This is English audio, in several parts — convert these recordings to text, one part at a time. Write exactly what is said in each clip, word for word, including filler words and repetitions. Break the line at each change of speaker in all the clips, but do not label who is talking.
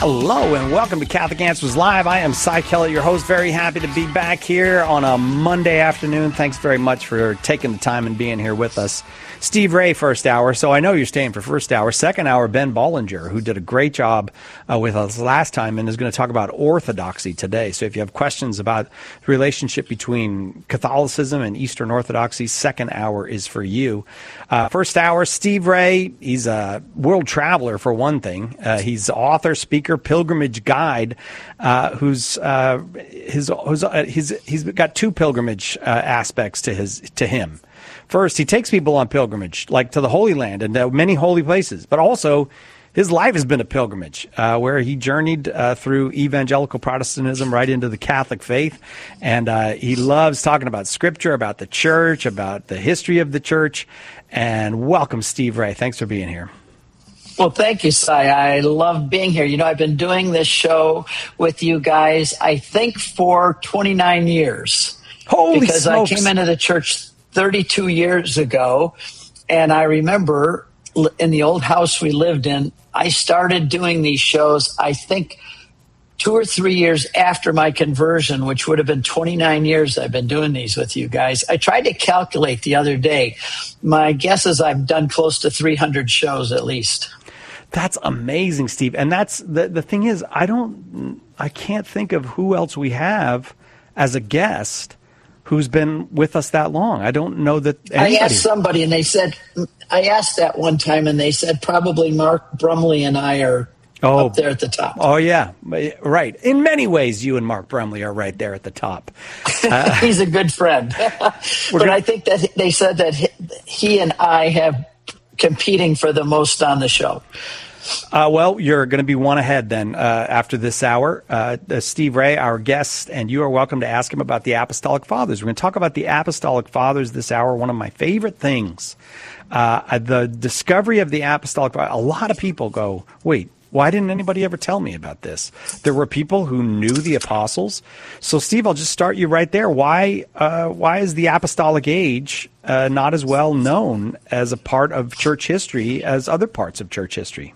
Hello and welcome to Catholic Answers Live. I am Cy Kellett, your host. Very happy to be back here on a Monday afternoon. Thanks very much for taking the time and being here with us. Steve Ray, first hour. So I know you're staying for first hour. Second hour, Ben Bollinger, who did a great job uh, with us last time and is going to talk about orthodoxy today. So if you have questions about the relationship between Catholicism and Eastern Orthodoxy, second hour is for you. Uh, first hour, Steve Ray. He's a world traveler, for one thing. Uh, he's author, speaker, pilgrimage guide, uh, who's uh, his, who's uh, his, he's got two pilgrimage uh, aspects to his to him. First, he takes people on pilgrimage, like to the Holy Land and uh, many holy places. But also, his life has been a pilgrimage, uh, where he journeyed uh, through evangelical Protestantism right into the Catholic faith. And uh, he loves talking about Scripture, about the church, about the history of the church. And welcome, Steve Ray. Thanks for being here.
Well, thank you, Cy. I love being here. You know, I've been doing this show with you guys, I think, for twenty-nine years.
Holy
because
smokes.
I came into the church thirty-two years ago, and I remember in the old house we lived in, I started doing these shows, I think, two or three years after my conversion, which would have been twenty-nine years I've been doing these with you guys. I tried to calculate the other day. My guess is I've done close to three hundred shows at least.
That's amazing, Steve. And that's the the thing is, I don't, I can't think of who else we have as a guest who's been with us that long. I don't know that anybody.
I asked somebody, and they said, I asked that one time, and they said probably Mark Brumley and I are oh, up there at the top.
Oh, yeah. Right. In many ways, you and Mark Brumley are right there at the top. Uh,
He's a good friend. But
gonna,
I think that they said that he and I have competing for the most on the show.
Uh, well, you're going to be one ahead then uh, after this hour. Uh, uh, Steve Ray, our guest, and you are welcome to ask him about the Apostolic Fathers. We're going to talk about the Apostolic Fathers this hour, one of my favorite things. Uh, the discovery of the Apostolic Fathers. A lot of people go, wait, why didn't anybody ever tell me about this? There were people who knew the apostles. So, Steve, I'll just start you right there. Why uh, why is the apostolic age uh, not as well known as a part of church history as other parts of church history?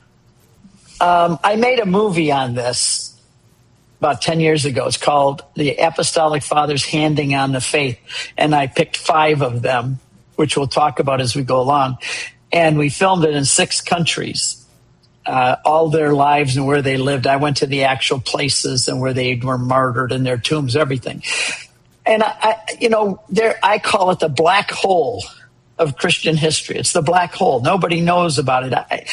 Um, I made a movie on this about ten years ago. It's called The Apostolic Fathers Handing on the Faith. And I picked five of them, which we'll talk about as we go along. And we filmed it in six countries, uh, all their lives and where they lived. I went to the actual places and where they were martyred and their tombs, everything. And, I, I you know, there I call it the black hole of Christian history. It's the black hole. Nobody knows about it. I,